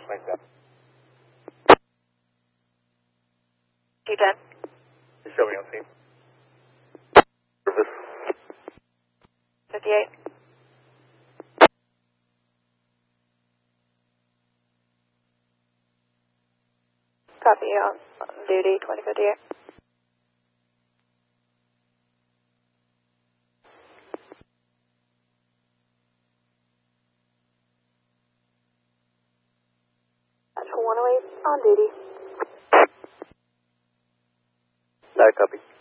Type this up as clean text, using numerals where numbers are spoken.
like that. T10. Show me on scene. Service. 58. Copy on duty 2058. That's 108 on duty. That copy.